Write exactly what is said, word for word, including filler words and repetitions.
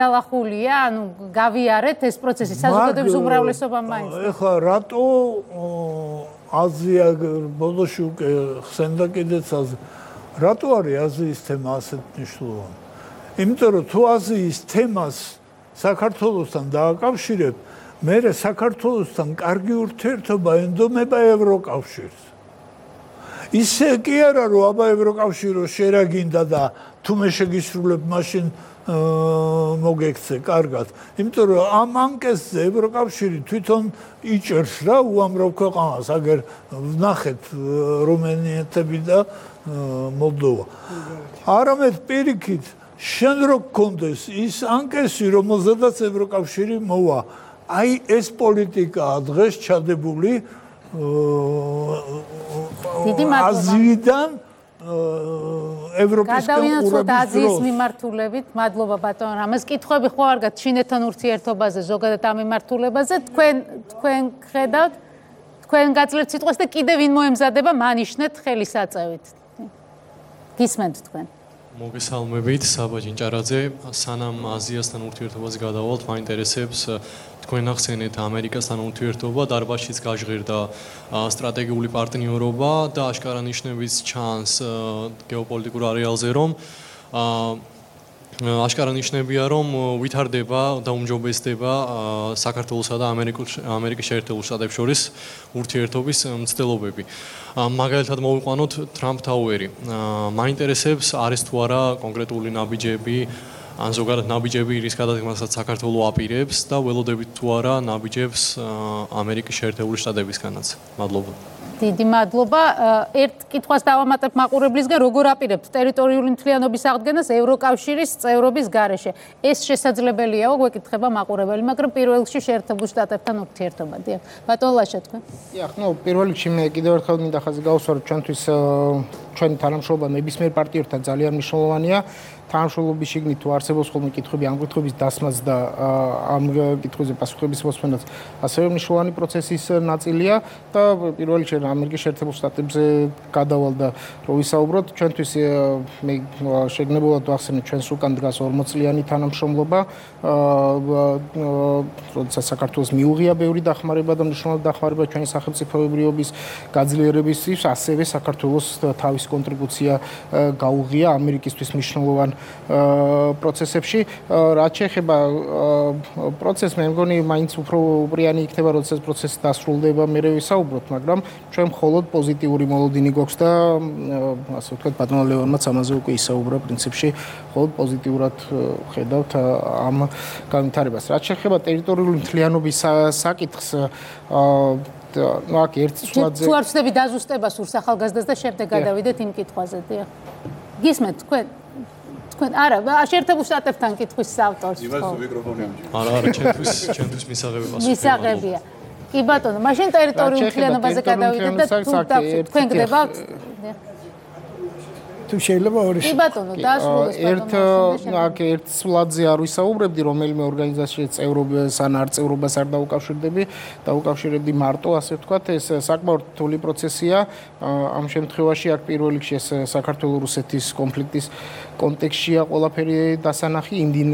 დალახულია, ანუ გავიარეთ ეს პროცესი საზოგადოების უმრავლესობა მაინც. ეხლა რატო აზია ბოლოში უკვე ხსენდა კიდეც რატო არის აზიის თემა ასეთ მნიშვნელოვანი? იმიტომ რომ თუ აზიის თემას საქართველოსთან დააკავშირებ, მერე საქართველოსთან კარგი ურთიერთობა ენდომება ევროკავშირს. ისე კი არა რომ აბა ევროკავშირო შერაგინდა და თუ მე შეგისრულებ მაშინ მოგექცე კარგად. იმიტომ რომ ამ ანკესზე ევროკავშირი თვითონ იჭერს რა უამრავ ქვეყანას, აგერ ვნახეთ რუმინეთები და მოლდოვა. არამედ პირიქით შენ რო გქონდეს ის ანკესი, რომელზედაც ევროკავშირი მოვა. აი ეს პოლიტიკაა დღეს ჩადებული აზიიდან ევროპისკენ გადავინაცვლოთ აზიის მიმართულებით. მადლობა ბატონ რამეს. კითხვები ხო არ გაქვთ ჩინეთთან ურთიერთობაზე, ზოგადად ამ მიმართულებაზე? თქვენ თქვენ ხედავთ, თქვენ გაძლევთ სიტყვას და კიდევ ვინ მოემზადება მანიშნეთ ხელისაწევით. გისმენთ თქვენ. მოგესალმებით, საბა ჯინჭარაძე. სანამ აზიასთან ურთიერთობაზე გადავალთ, მაინტერესებს თქვენ ახსენეთ ამერიკასთან ურთიერთობა, დარბაზშიც გაჟღერდა სტრატეგიული პარტნიორობა და აშკარა ნიშნების ჩანს გეოპოლიტიკურ არეალზე, რომ აშკარა ნიშნებია, რომ ვითარდება და უმჯობესდება საქართველოსა და ამერიკის შეერთებულ შტატებს შორის ურთიერთობის მცდელობები. მაგალითად მოვიყვანოთ Trump Tower-ი. მაინტერესებს არის თუ არა კონკრეტული ნაბიჯები ან ზოგადად ნაბიჯები რის გადადგმასაც საქართველოს აპირებს და ველოდებით თუ არა ნაბიჯებს ამერიკის შეერთებული შტატებისგანაც. მადლობა. დიდი მადლობა. ერთ კითხვას დავამატებ მაყურებლისგან, როგორ აპირებთ ტერიტორიული მთლიანობის აღდგენას ევროკავშირის წევრობის გარეშე? ეს შესაძლებელიაო, გვეკითხება მაყურებელი, მაგრამ პირველ რიგში შეერთებულ შტატებთან ურთიერთობა. დიახ. ბატონ ლაშა თქვენ. დიახ, ნუ პირველ რიგში მე კიდევ ერთხელ მინდა ხაზი გავუსვარო, ჩვენთვის ჩვენი თანამშრომლობა ნებისმიერ პარტნიორთან ძალიან მნიშვნელოვანია. თანამშრომლობის შიგნით თუ არსებობს ხოლმე კითხვები ამ კითხვების დასმაც და ამ კითხვებზე პასუხების მოსმენაც ასევე მნიშვნელოვანი პროცესის ნაწილია და პირველ რიგში ამერიკის შეერთებულ შტატებზე გადავალ და რო ვისაუბროთ, ჩვენთვის მე შეგნებულად ვახსენე ჩვენს უკან დგას ორმოც წლიანი თანამშრომლობა, როდესაც საქართველოს მიუღია ბევრი დახმარება და მნიშვნელოვანი დახმარება ჩვენი სახელმწიფოებრიობის გაძლიერებისთვის, ასევე საქართველოს თავის კონტრიბუცია გაუღია ამერიკისთვის მნიშვნელოვან პროცესებში. რაც შეეხება პროცესს, მე მგონი მაინც უფრო უპრიანი იქნება, როდესაც პროცესი დასრულდება, მერე ვისაუბროთ, მაგრამ ჩვენ მხოლოდ პოზიტიური მოლოდინი გვაქვს და ასე ვთქვათ, ბატონ ლევონმაც ამაზე უკვე ისაუბრა პრინციპში, მხოლოდ პოზიტიურად ხედავთ ამ განვითარებას. რაც შეეხება ტერიტორიული მთლიანობის საკითხს, ну აქ ერთ სვლადზე თუ არ ვწდები დაზუსტება სურს ახალგაზრდას და შემდეგ გადავიდეთ იმ კითხვაზე. დიახ. გისმენთ თქვენ? თქვენ არა, შეერთებულ შტატებთან კითხვის ავტორს. იმას მიკროფონი ამჯერად. არა, არა, ჩემთვის ჩემთვის მისაღები პასუხი. მისაღებია. კი ბატონო, მაშინ ტერიტორიულ მთლიანობაზე გადავიდეთ და თქვენ გდებავთ? თუ შეიძლება ორი. კი ბატონო, დაასრულოს ბატონო. ერთ აქ ერთ სვლადზე არ ვისაუბრებდი, რომელიმე ორგანიზაციის წევრობას ან არ წევრობას არ დაუკავშირდები, დაუკავშირებდი მარტო, ასე ვთქვათ, ეს საკმაოდ რთული პროცესია. ამ შემთხვევაში აქ პირველ რიგში ეს საქართველოს რუსეთის კონფლიქტის კონტექსტშია ყველაფერი დასანახი.